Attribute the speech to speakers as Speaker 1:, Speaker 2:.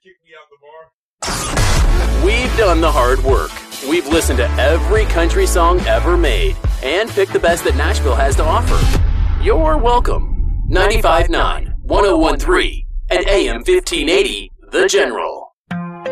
Speaker 1: We've done the hard work. We've listened to every country song ever made and picked the best that Nashville has to offer. You're welcome. 95.9, 101.3, and AM 1580, The General.